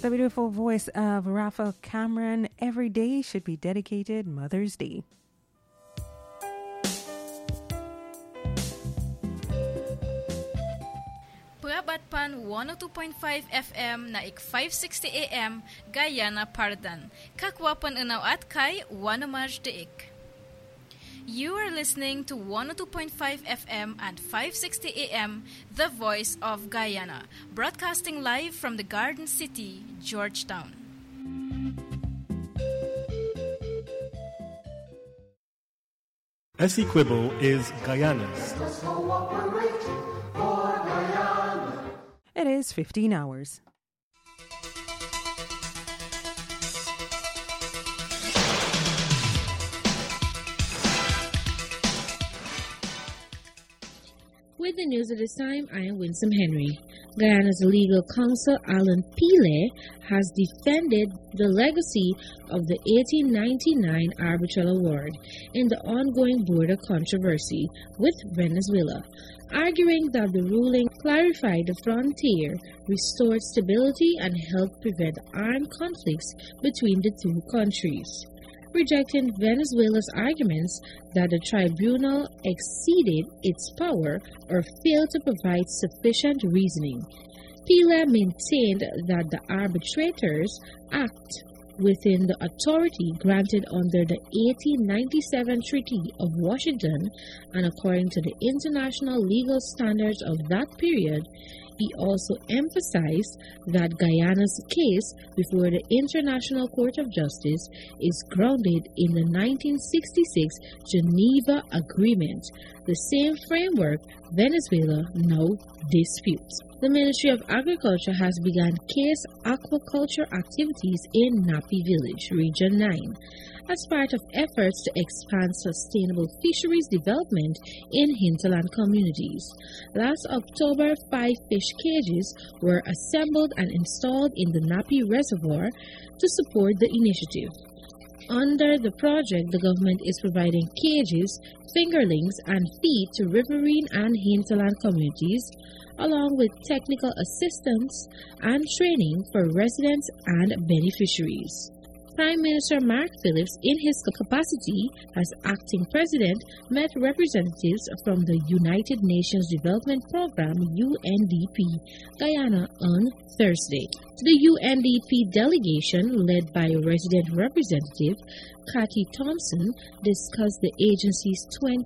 The beautiful voice of Raphael Cameron. Every day should be dedicated Mother's Day. Prabatpan 102.5 FM na ik 560 AM Guyana Pardan. Kakwapan unaw at kay Wanamaj Deik. You are listening to 102.5 FM and 560 AM, The Voice of Guyana, broadcasting live from the Garden City, Georgetown. Essequibo is Guyana's. It is 15 hours. With the news at this time, I am Winsome Henry. Guyana's legal counsel, Alan Pile, has defended the legacy of the 1899 Arbitral Award in the ongoing border controversy with Venezuela, arguing that the ruling clarified the frontier, restored stability, and helped prevent armed conflicts between the two countries. Rejecting Venezuela's arguments that the tribunal exceeded its power or failed to provide sufficient reasoning. Pila maintained that the arbitrators act within the authority granted under the 1897 Treaty of Washington, and according to the international legal standards of that period. He also emphasized that Guyana's case before the International Court of Justice is grounded in the 1966 Geneva Agreement, the same framework Venezuela now disputes. The Ministry of Agriculture has begun case aquaculture activities in Napi Village, Region 9, as part of efforts to expand sustainable fisheries development in hinterland communities. Last October, 5 fish cages were assembled and installed in the Napi Reservoir to support the initiative. Under the project, the government is providing cages, fingerlings, and feed to riverine and hinterland communities, along with technical assistance and training for residents and beneficiaries. Prime Minister Mark Phillips, in his capacity as acting president, met representatives from the United Nations Development Program (UNDP) Guyana on Thursday. The UNDP delegation, led by resident representative Cathy Thompson, discussed the agency's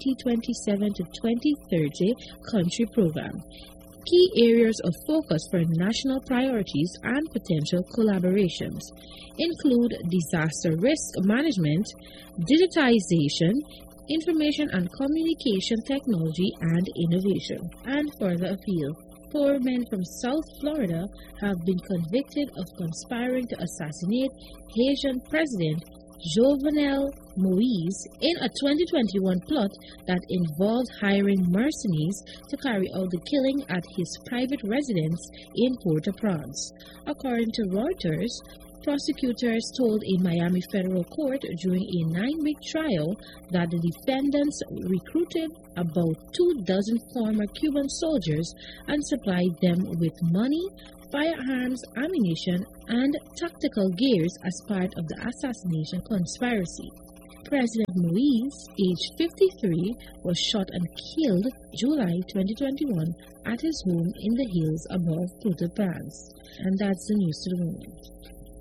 2027 to 2030 country program. Key areas of focus for national priorities and potential collaborations include disaster risk management, digitization, information and communication technology, and innovation. And further appeal. 4 men from South Florida have been convicted of conspiring to assassinate Haitian President Jovenel Moïse in a 2021 plot that involved hiring mercenaries to carry out the killing at his private residence in Port-au-Prince. According to Reuters, prosecutors told a Miami federal court during a 9-week trial that the defendants recruited about 24 former Cuban soldiers and supplied them with money, firearms, ammunition, and tactical gears as part of the assassination conspiracy. President Moïse, aged 53, was shot and killed July 2021 at his home in the hills above Port-au-Prince. And that's the news to the moment.